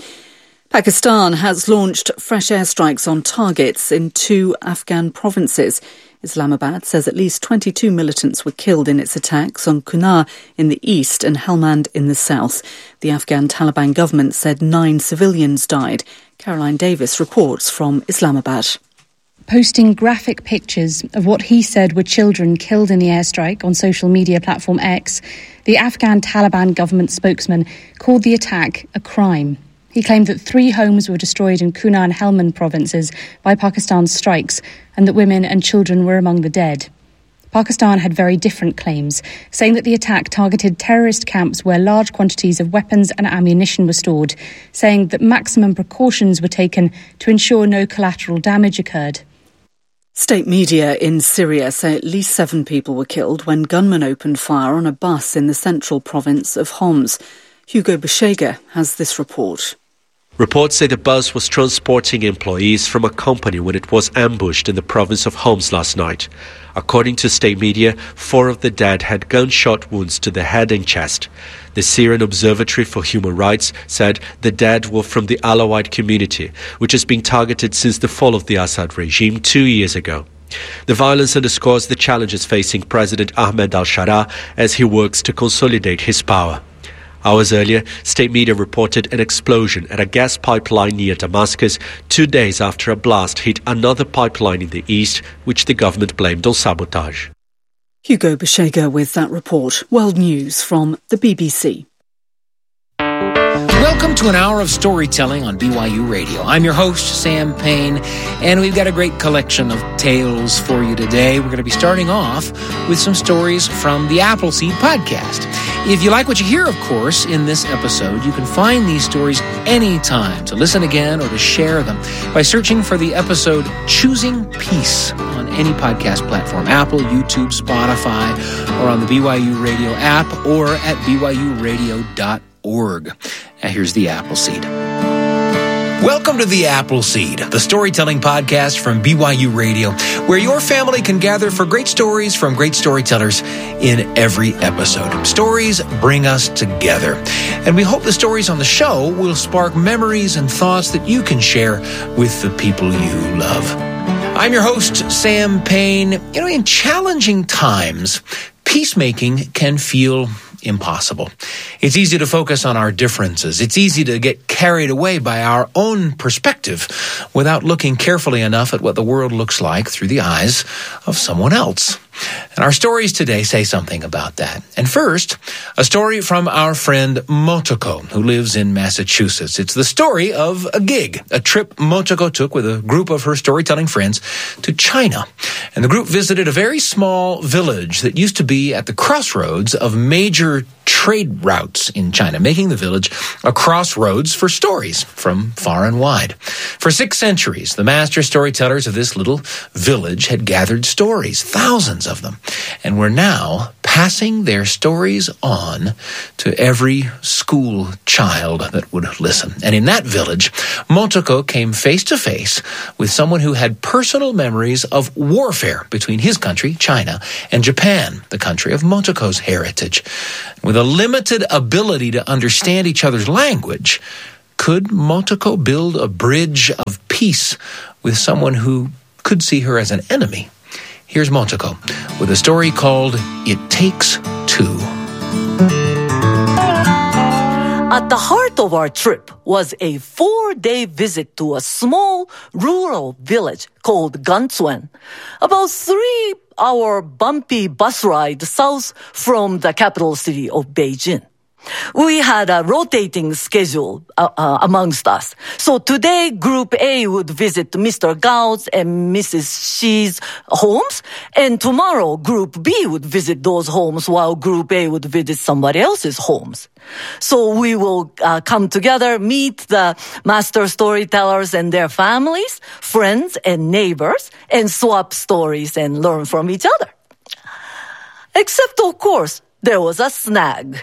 S18: Pakistan has launched fresh airstrikes on targets in 2 Afghan provinces. Islamabad says at least 22 militants were killed in its attacks on Kunar in the east and Helmand in the south. The Afghan Taliban government said 9 civilians died. Caroline Davis reports from Islamabad.
S20: Posting graphic pictures of what he said were children killed in the airstrike on social media platform X, the Afghan Taliban government spokesman called the attack a crime. He claimed that 3 homes were destroyed in Kunar and Helmand provinces by Pakistan's strikes and that women and children were among the dead. Pakistan had very different claims, saying that the attack targeted terrorist camps where large quantities of weapons and ammunition were stored, saying that maximum precautions were taken to ensure no collateral damage occurred.
S18: State media in Syria say at least 7 people were killed when gunmen opened fire on a bus in the central province of Homs. Hugo Beshega has this report.
S21: Reports say the bus was transporting employees from a company when it was ambushed in the province of Homs last night. According to state media, 4 of the dead had gunshot wounds to the head and chest. The Syrian Observatory for Human Rights said the dead were from the Alawite community, which has been targeted since the fall of the Assad regime 2 years ago. The violence underscores the challenges facing President Ahmed al-Sharaa as he works to consolidate his power. Hours earlier, state media reported an explosion at a gas pipeline near Damascus 2 days after a blast hit another pipeline in the east, which the government blamed on sabotage.
S18: Hugo Beshega with that report. World News from the BBC.
S5: Welcome to an hour of storytelling on BYU Radio. I'm your host, Sam Payne, and we've got a great collection of tales for you today. We're going to be starting off with some stories from the Appleseed podcast. If you like what you hear, of course, in this episode, you can find these stories anytime to listen again or to share them by searching for the episode Choosing Peace on any podcast platform, Apple, YouTube, Spotify, or on the BYU Radio app or at BYURadio.org. Now here's the Appleseed. Welcome to the Appleseed, the storytelling podcast from BYU Radio, where your family can gather for great stories from great storytellers in every episode. Stories bring us together, and we hope the stories on the show will spark memories and thoughts that you can share with the people you love. I'm your host, Sam Payne. In challenging times, peacemaking can feel impossible. It's easy to focus on our differences. It's easy to get carried away by our own perspective without looking carefully enough at what the world looks like through the eyes of someone else. And our stories today say something about that. And first, a story from our friend Motoko, who lives in Massachusetts. It's the story of a gig, a trip Motoko took with a group of her storytelling friends to China. And the group visited a very small village that used to be at the crossroads of major trade routes in China, making the village a crossroads for stories from far and wide. For 6 centuries, the master storytellers of this little village had gathered stories, thousands of them, and were now passing their stories on to every school child that would listen. And in that village, Motoko came face to face with someone who had personal memories of warfare between his country, China, and Japan, the country of Motoko's heritage. With a limited ability to understand each other's language, could Motoko build a bridge of peace with someone who could see her as an enemy? Here's Motoko with a story called It Takes Two.
S4: At the heart of our trip was a 4-day visit to a small rural village called Ganzuen, about 3-hour bumpy bus ride south from the capital city of Beijing. We had a rotating schedule amongst us. So today, Group A would visit Mr. Gao's and Mrs. Xi's homes, and tomorrow, Group B would visit those homes while Group A would visit somebody else's homes. So we will come together, meet the master storytellers and their families, friends and neighbors, and swap stories and learn from each other. Except, of course, there was a snag.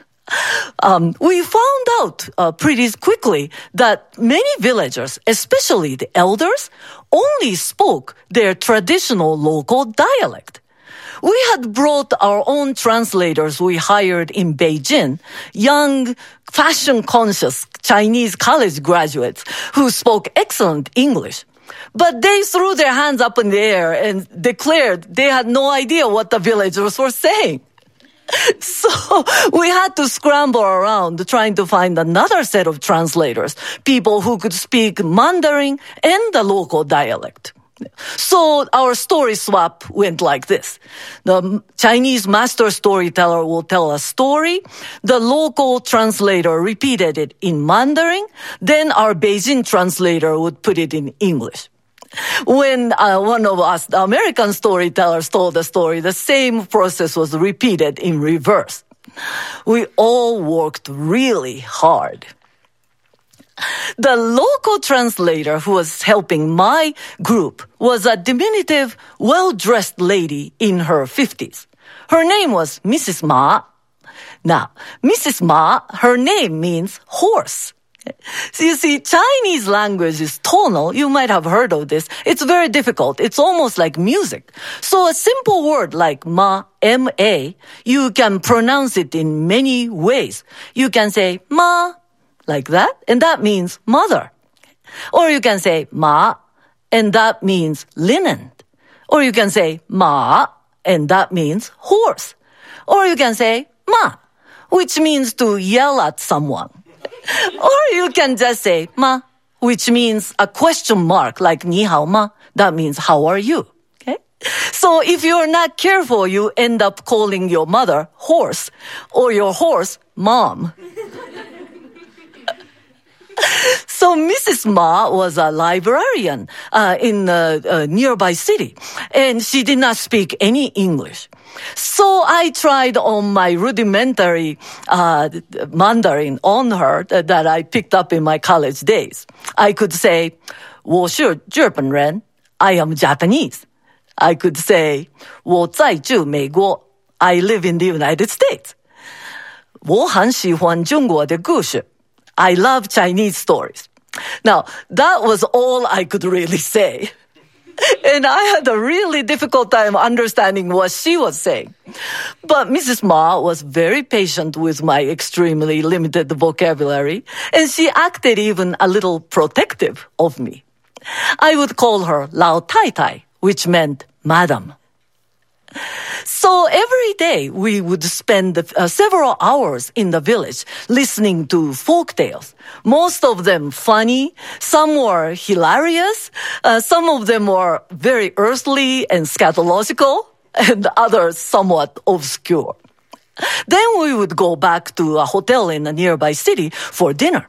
S4: We found out pretty quickly that many villagers, especially the elders, only spoke their traditional local dialect. We had brought our own translators we hired in Beijing, young, fashion-conscious Chinese college graduates who spoke excellent English. But they threw their hands up in the air and declared they had no idea what the villagers were saying. So we had to scramble around trying to find another set of translators, people who could speak Mandarin and the local dialect. So our story swap went like this. The Chinese master storyteller will tell a story. The local translator repeated it in Mandarin. Then our Beijing translator would put it in English. When one of us, the American storytellers, told the story, the same process was repeated in reverse. We all worked really hard. The local translator who was helping my group was a diminutive, well-dressed lady in her 50s. Her name was Mrs. Ma. Now, Mrs. Ma, her name means horse. So you see, Chinese language is tonal. You might have heard of this. It's very difficult. It's almost like music. So a simple word like ma, M-A, you can pronounce it in many ways. You can say ma, like that, and that means mother. Or you can say ma, and that means linen. Or you can say ma, and that means horse. Or you can say ma, which means to yell at someone. Or you can just say ma, which means a question mark, like ni hao ma. That means how are you? Okay? So if you're not careful, you end up calling your mother horse, or your horse mom. So Mrs. Ma was a librarian in a nearby city, and she did not speak any English. So I tried on my rudimentary Mandarin on her that I picked up in my college days. I could say, 我是日本人, I am Japanese. I could say, 我在住美国, I live in the United States. 我很喜欢中国的故事, I love Chinese stories. Now, that was all I could really say. And I had a really difficult time understanding what she was saying. But Mrs. Ma was very patient with my extremely limited vocabulary, and she acted even a little protective of me. I would call her Lao Tai Tai, which meant madam. So every day we would spend several hours in the village listening to folk tales. Most of them funny, some were hilarious, some of them were very earthly and scatological. and others somewhat obscure. Then we would go back to a hotel in a nearby city for dinner.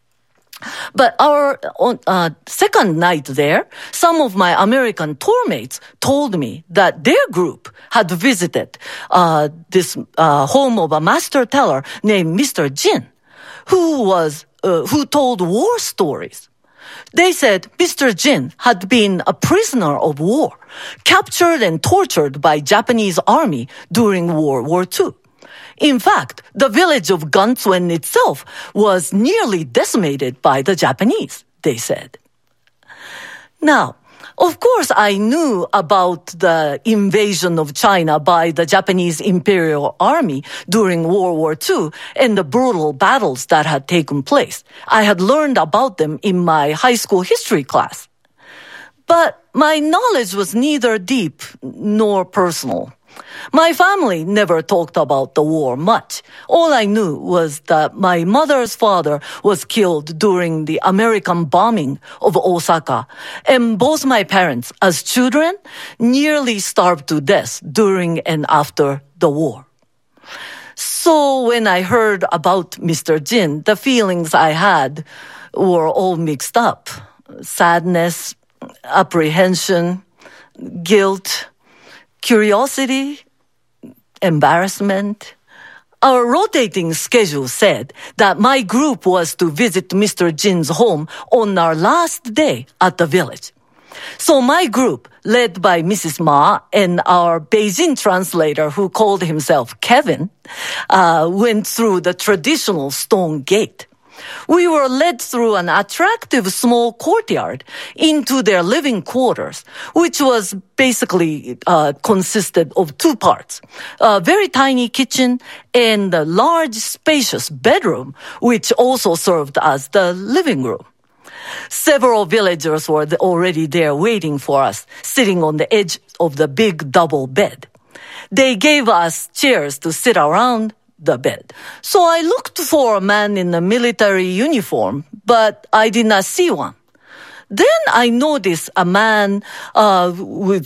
S4: But our second night there, some of my American tour mates told me that their group had visited this home of a master teller named Mr. Jin, who told war stories. They said Mr. Jin had been a prisoner of war, captured and tortured by Japanese army during World War II. In fact, the village of Ganzuen itself was nearly decimated by the Japanese, they said. Now, of course, I knew about the invasion of China by the Japanese Imperial Army during World War II and the brutal battles that had taken place. I had learned about them in my high school history class. But my knowledge was neither deep nor personal. My family never talked about the war much. All I knew was that my mother's father was killed during the American bombing of Osaka, and both my parents, as children, nearly starved to death during and after the war. So when I heard about Mr. Jin, the feelings I had were all mixed up. Sadness, apprehension, guilt, curiosity, embarrassment. Our rotating schedule said that my group was to visit Mr. Jin's home on our last day at the village. So my group, led by Mrs. Ma and our Beijing translator who called himself Kevin, went through the traditional stone gate. We were led through an attractive small courtyard into their living quarters, which was basically consisted of two parts, a very tiny kitchen and a large, spacious bedroom, which also served as the living room. Several villagers were already there waiting for us, sitting on the edge of the big double bed. They gave us chairs to sit around the bed. So I looked for a man in a military uniform, but I did not see one. Then I noticed a man with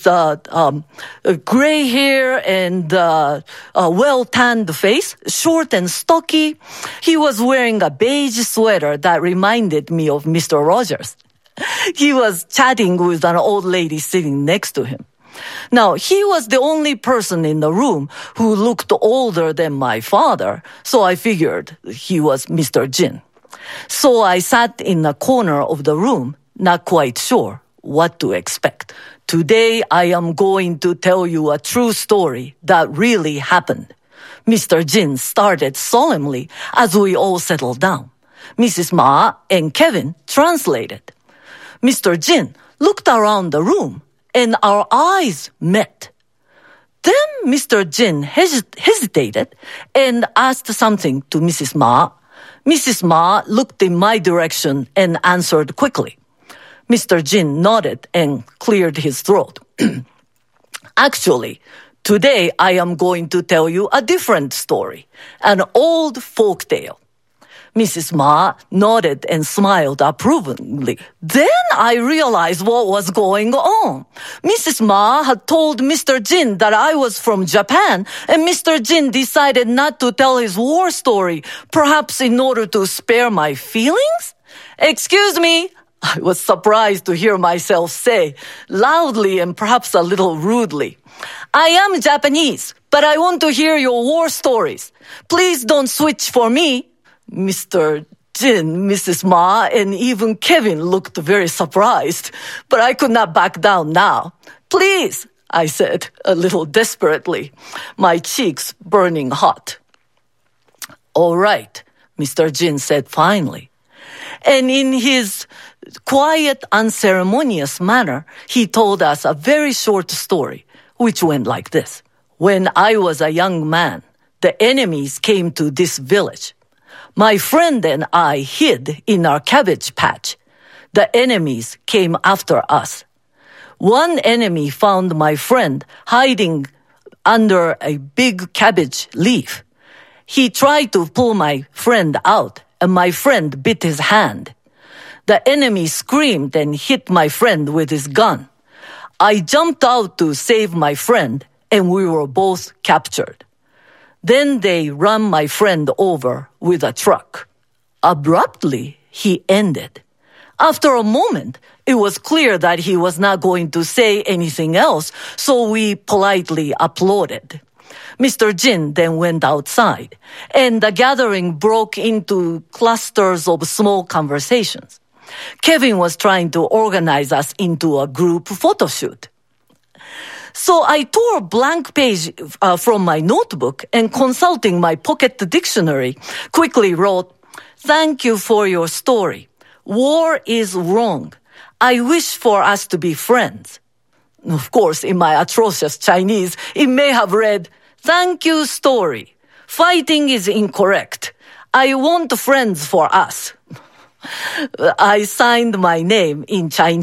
S4: gray hair and a well-tanned face, short and stocky. He was wearing a beige sweater that reminded me of Mr. Rogers. He was chatting with an old lady sitting next to him. Now, he was the only person in the room who looked older than my father, so I figured he was Mr. Jin. So I sat in a corner of the room, not quite sure what to expect. Today, I am going to tell you a true story that really happened. Mr. Jin started solemnly as we all settled down. Mrs. Ma and Kevin translated. Mr. Jin looked around the room, and our eyes met. Then Mr. Jin hesitated and asked something to Mrs. Ma. Mrs. Ma looked in my direction and answered quickly. Mr. Jin nodded and cleared his throat. Actually, today I am going to tell you a different story, an old folk tale. Mrs. Ma nodded and smiled approvingly. Then I realized what was going on. Mrs. Ma had told Mr. Jin that I was from Japan, and Mr. Jin decided not to tell his war story, perhaps in order to spare my feelings? Excuse me, I was surprised to hear myself say, loudly and perhaps a little rudely, I am Japanese, but I want to hear your war stories. Please don't switch for me. Mr. Jin, Mrs. Ma, and even Kevin looked very surprised, but I could not back down now. Please, I said, a little desperately, my cheeks burning hot. All right, Mr. Jin said finally. And in his quiet, unceremonious manner, he told us a very short story, which went like this. When I was a young man, the enemies came to this village. My friend and I hid in our cabbage patch. The enemies came after us. One enemy found my friend hiding under a big cabbage leaf. He tried to pull my friend out, and my friend bit his hand. The enemy screamed and hit my friend with his gun. I jumped out to save my friend, and we were both captured. Then they ran my friend over with a truck. Abruptly, he ended. After a moment, it was clear that he was not going to say anything else, so we politely applauded. Mr. Jin then went outside, and the gathering broke into clusters of small conversations. Kevin was trying to organize us into a group photo shoot. So I tore a blank page from my notebook and, consulting my pocket dictionary, quickly wrote, "Thank you for your story. War is wrong. I wish for us to be friends." Of course, in my atrocious Chinese, it may have read, "Thank you, story. Fighting is incorrect. I want friends for us." I signed my name in Chinese.